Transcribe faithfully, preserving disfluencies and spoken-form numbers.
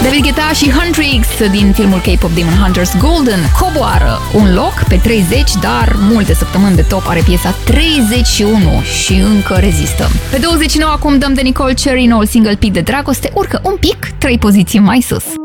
David Guetta și Huntrix din filmul K-pop Demon Hunters Golden coboară un loc pe treizeci, dar multe săptămâni de top are piesa treizeci și unu și încă rezistă. Pe douăzeci și nouă acum dăm de Nicole Cherry, noul single Pic de Dragoste, urcă un pic, trei poziții mai sus.